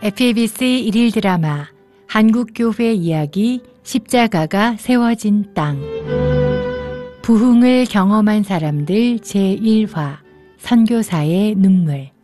FABC 일일 드라마 한국교회 이야기 십자가가 세워진 땅. 부흥을 경험한 사람들 제1화 선교사의 눈물.